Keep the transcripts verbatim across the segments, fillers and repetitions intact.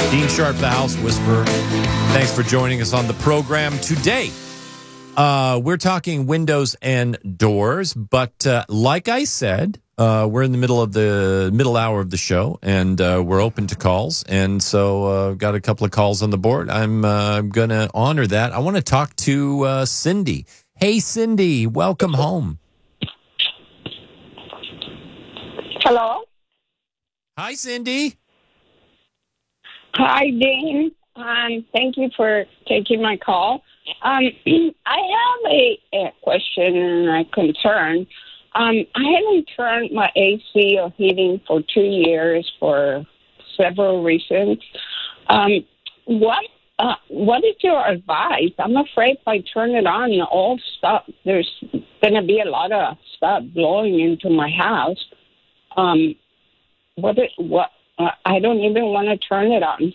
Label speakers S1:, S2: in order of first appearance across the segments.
S1: Dean Sharp, the House Whisperer. Thanks for joining us on the program today. Uh, we're talking windows and doors, but uh, like I said, uh, we're in the middle of the middle hour of the show, and uh, we're open to calls. And so uh, got a couple of calls on the board. I'm uh, going to honor that. I want to talk to uh, Cindy. Hey, Cindy, welcome home.
S2: Hello.
S1: Hi, Cindy.
S2: Hi, Dean. Um, thank you for taking my call. Um, I have a, a question and a concern. Um, I haven't turned my A C or heating for two years for several reasons. Um, what uh, what is your advice? I'm afraid if I turn it on, all stuff, there's going to be a lot of stuff blowing into my house. Um, what it, what uh, I don't even want to turn it on.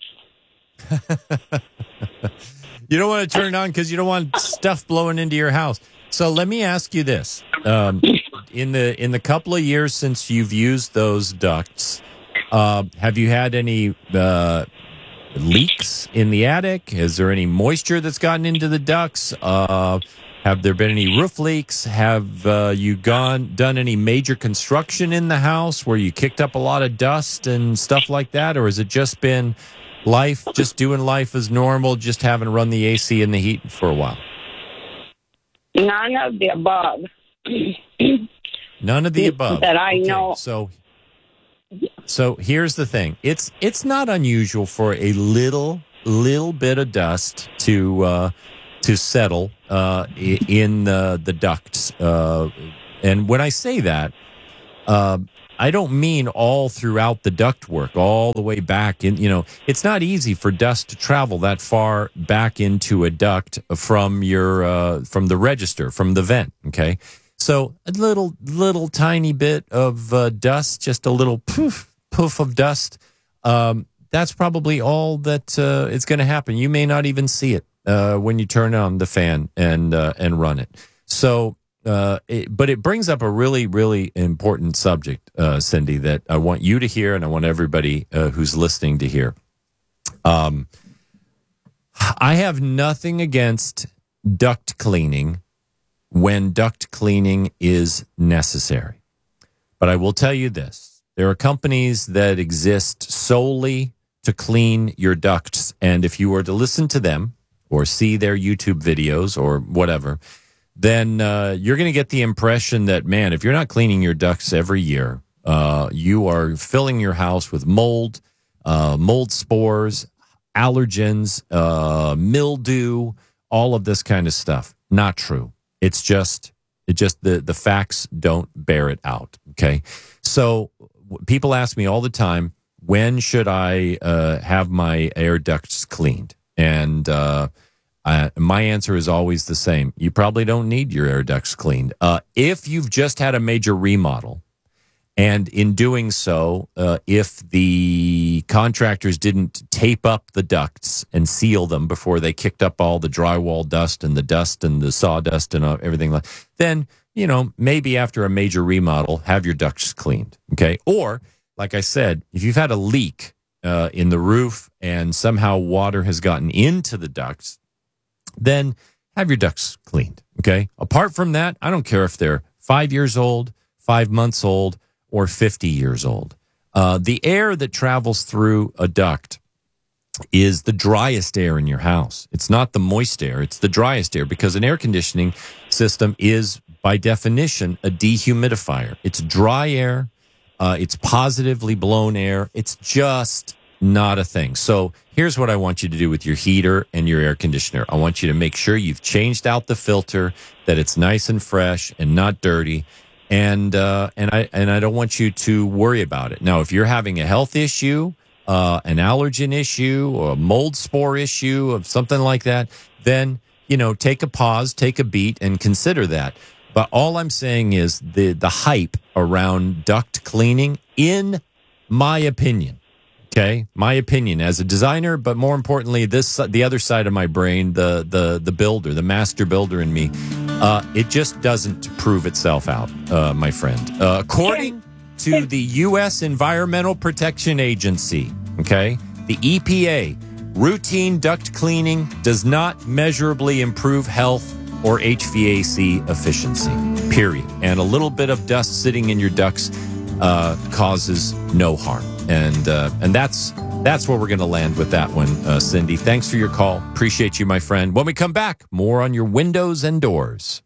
S1: You don't want to turn it on because you don't want stuff blowing into your house. So let me ask you this: um, in the in the couple of years since you've used those ducts, uh, have you had any uh, leaks in the attic? Is there any moisture that's gotten into the ducts? Uh, have there been any roof leaks? Have uh, you gone done any major construction in the house where you kicked up a lot of dust and stuff like that, or has it just been life, just doing life as normal, just having run the A C and the heat for a while?
S2: None of the above.
S1: None of the above.
S2: That I
S1: okay,
S2: know.
S1: So, so here's the thing. It's it's not unusual for a little little bit of dust to uh, to settle uh, in the the ducts. Uh, and when I say that, uh, I don't mean all throughout the ductwork, all the way back in. You know, it's not easy for dust to travel that far back into a duct from your uh, from the register, from the vent. Okay, so a little little tiny bit of uh, dust, just a little poof poof of dust. Um, that's probably all that uh, is going to happen. You may not even see it uh, when you turn on the fan and uh, and run it. So. Uh, it, but it brings up a really, really important subject, uh, Cindy, that I want you to hear, and I want everybody uh, who's listening to hear. Um, I have nothing against duct cleaning when duct cleaning is necessary. But I will tell you this. There are companies that exist solely to clean your ducts, and if you were to listen to them or see their YouTube videos or whatever, then uh, you're going to get the impression that, man, if you're not cleaning your ducts every year, uh, you are filling your house with mold, uh, mold spores, allergens, uh, mildew, all of this kind of stuff. Not true. It's just, it just the, the facts don't bear it out. Okay. So people ask me all the time, when should I uh, have my air ducts cleaned? And, uh, Uh, my answer is always the same. You probably don't need your air ducts cleaned. Uh, if you've just had a major remodel, and in doing so, uh, if the contractors didn't tape up the ducts and seal them before they kicked up all the drywall dust and the dust and the sawdust and uh, everything like, then, you know, maybe after a major remodel, have your ducts cleaned. Okay. Or, like I said, if you've had a leak uh, in the roof and somehow water has gotten into the ducts, then have your ducts cleaned, okay? Apart from that, I don't care if they're five years old, five months old, or fifty years old. Uh, the air that travels through a duct is the driest air in your house. It's not the moist air. It's the driest air because an air conditioning system is, by definition, a dehumidifier. It's dry air. Uh, it's positively blown air. It's just not a thing. So here's what I want you to do with your heater and your air conditioner. I want you to make sure you've changed out the filter, that it's nice and fresh and not dirty. And uh, and I and I don't want you to worry about it. Now, if you're having a health issue, uh, an allergen issue, or a mold spore issue, of something like that, then, you know, take a pause, take a beat, and consider that. But all I'm saying is the the hype around duct cleaning, in my opinion, okay, my opinion as a designer, but more importantly, this the other side of my brain, the the the builder, the master builder in me, uh, it just doesn't prove itself out, uh, my friend. Uh, according to the U S Environmental Protection Agency, okay, the the E P A, routine duct cleaning does not measurably improve health or H V A C efficiency, period. And a little bit of dust sitting in your ducts uh, causes no harm. And uh, and that's that's where we're going to land with that one, uh, Cindy. Thanks for your call. Appreciate you, my friend. When we come back, more on your windows and doors.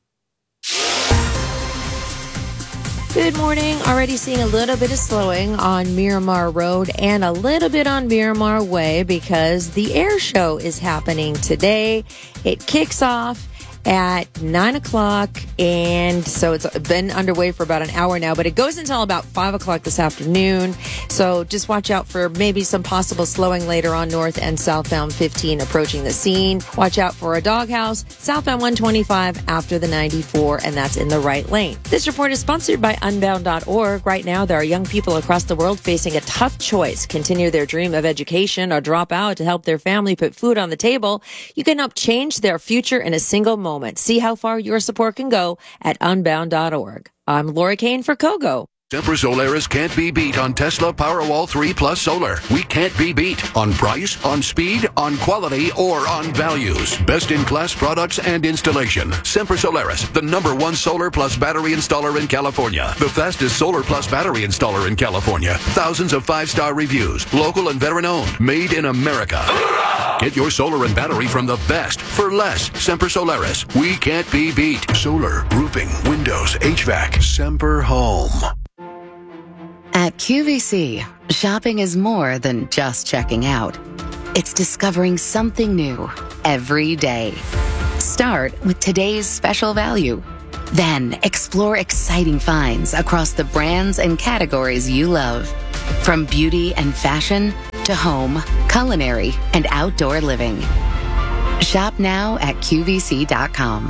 S3: Good morning. Already seeing a little bit of slowing on Miramar Road and a little bit on Miramar Way because the air show is happening today. It kicks off at nine o'clock, and so it's been underway for about an hour now, but it goes until about five o'clock this afternoon. So just watch out for maybe some possible slowing later on north and southbound fifteen approaching the scene. Watch out for a doghouse southbound one twenty-five after the ninety-four, and that's in the right lane. This report is sponsored by unbound dot org. Right now, there are young people across the world facing a tough choice: continue their dream of education or drop out to help their family put food on the table. You can help change their future in a single moment. See how far your support can go at unbound dot org. I'm Laura Kane for Kogo.
S4: Sempra Solaris can't be beat on Tesla Powerwall three Plus Solar. We can't be beat on price, on speed, on quality, or on values. Best-in-class products and installation. Sempra Solaris, the number one solar plus battery installer in California. The fastest solar plus battery installer in California. Thousands of five-star reviews. Local and veteran-owned. Made in America. Get your solar and battery from the best for less. Sempra Solaris. We can't be beat. Solar, roofing, windows, H V A C. Semper Home.
S5: At Q V C, shopping is more than just checking out. It's discovering something new every day. Start with today's special value. Then explore exciting finds across the brands and categories you love. From beauty and fashion to home, culinary, and outdoor living. Shop now at Q V C dot com.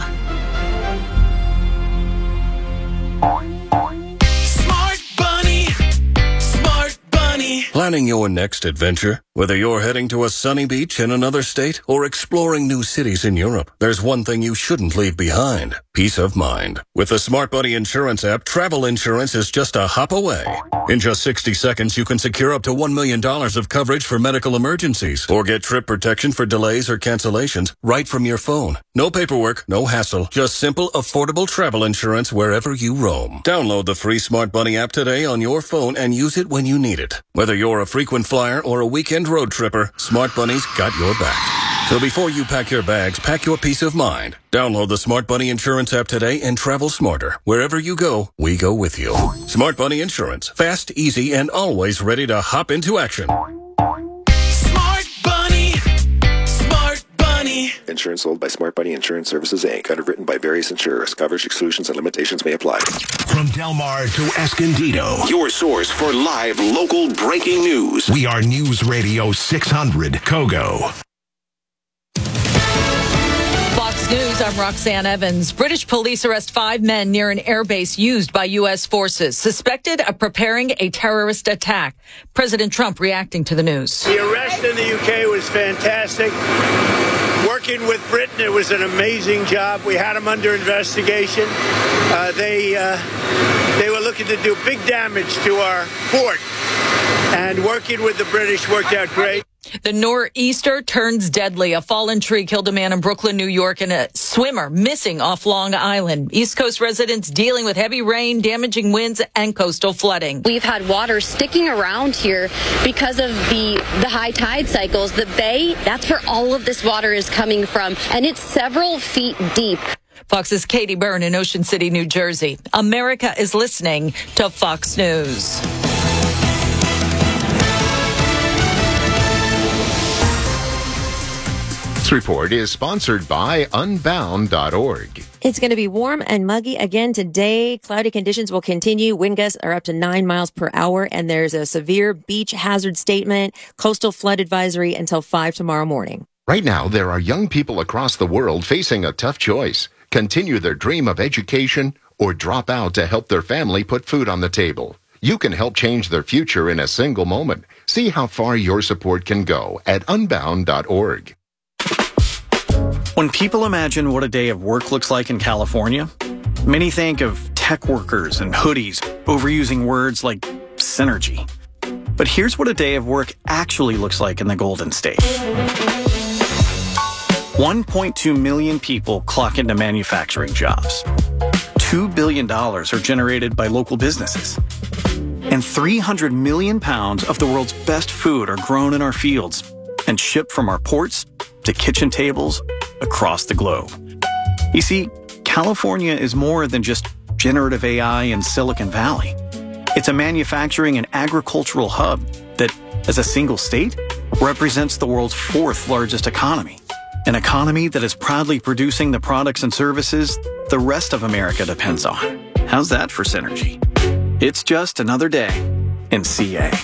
S6: Planning your next adventure? Whether you're heading to a sunny beach in another state or exploring new cities in Europe, there's one thing you shouldn't leave behind: peace of mind. With the Smart Buddy Insurance app, travel insurance is just a hop away. In just sixty seconds, you can secure up to one million dollars of coverage for medical emergencies or get trip protection for delays or cancellations right from your phone. No paperwork, no hassle, just simple, affordable travel insurance wherever you roam. Download the free Smart Buddy app today on your phone and use it when you need it. Whether you're a frequent flyer or a weekend road tripper, Smart Bunny's got your back. So before you pack your bags, pack your peace of mind. Download the Smart Bunny Insurance app today and travel smarter. Wherever you go, we go with you. Smart Bunny Insurance. Fast, easy, and always ready to hop into action.
S7: Smart Bunny. Smart Bunny.
S8: Insurance sold by Smart Bunny Insurance Services, Incorporated. Underwritten by various insurers. Coverage exclusions and limitations may apply.
S9: From Del Mar to Escondido,
S10: your source for live local breaking news.
S9: We are News Radio six hundred Kogo.
S11: Fox News, I'm Roxanne Evans. British police arrest five men near an airbase used by U S forces, suspected of preparing a terrorist attack. President Trump reacting to the news.
S12: The arrest in the U K was fantastic. Working with Britain, it was an amazing job. We had them under investigation. Uh, they uh, they were looking to do big damage to our fort, and working with the British worked out great.
S11: The nor'easter turns deadly. A fallen tree killed a man in Brooklyn, New York, and a swimmer missing off Long Island. East Coast residents dealing with heavy rain, damaging winds, and coastal flooding.
S13: We've had water sticking around here because of the, the high tide cycles. The bay, that's where all of this water is coming from, and it's several feet deep.
S11: Fox's Katie Byrne in Ocean City, New Jersey. America is listening to Fox News.
S14: This report is sponsored by unbound dot org.
S3: It's going to be warm and muggy again today. Cloudy conditions will continue. Wind gusts are up to nine miles per hour, and there's a severe beach hazard statement, coastal flood advisory until five tomorrow morning.
S14: Right now, there are young people across the world facing a tough choice: continue their dream of education or drop out to help their family put food on the table. You can help change their future in a single moment. See how far your support can go at unbound dot org.
S15: When people imagine what a day of work looks like in California, many think of tech workers and hoodies, overusing words like synergy. But here's what a day of work actually looks like in the Golden State. one point two million people clock into manufacturing jobs. two billion dollars are generated by local businesses. And three hundred million pounds of the world's best food are grown in our fields and shipped from our ports to kitchen tables across the globe. You see, California is more than just generative A I in Silicon Valley. It's a manufacturing and agricultural hub that, as a single state, represents the world's fourth largest economy. An economy that is proudly producing the products and services the rest of America depends on. How's that for synergy? It's just another day in C A.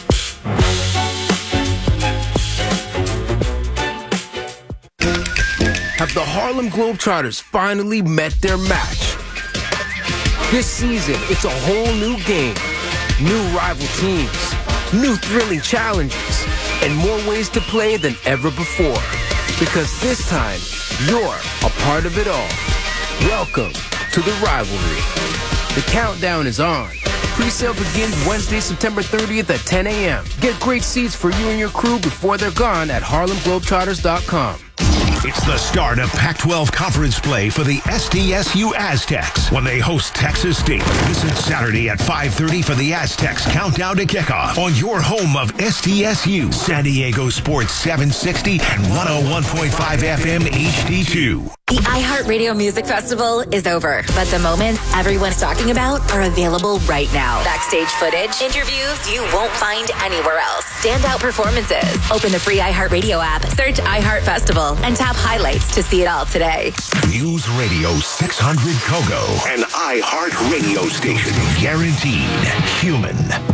S16: Have the Harlem Globetrotters finally met their match? This season, it's a whole new game. New rival teams, new thrilling challenges, and more ways to play than ever before. Because this time, you're a part of it all. Welcome to the rivalry. The countdown is on. Pre-sale begins Wednesday, September thirtieth at ten a.m. Get great seats for you and your crew before they're gone at harlem globetrotters dot com.
S9: It's the start of Pac twelve conference play for the S D S U Aztecs when they host Texas State. Listen Saturday at five thirty for the Aztecs countdown to kickoff on your home of S D S U, San Diego Sports seven sixty and one oh one point five F M H D two.
S17: The iHeartRadio Music Festival is over, but the moments everyone's talking about are available right now. Backstage footage, interviews you won't find anywhere else. Standout performances. Open the free iHeartRadio app, search iHeart Festival, and tap highlights to see it all today.
S9: News Radio six hundred Kogo.
S10: An iHeartRadio station.
S9: Guaranteed human.